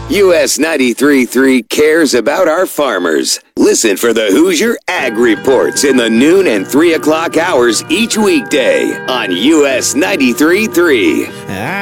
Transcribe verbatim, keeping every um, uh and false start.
U S ninety-three point three cares about our farmers. Listen for the Hoosier Ag Reports in the noon and three o'clock hours each weekday on U S ninety-three point three.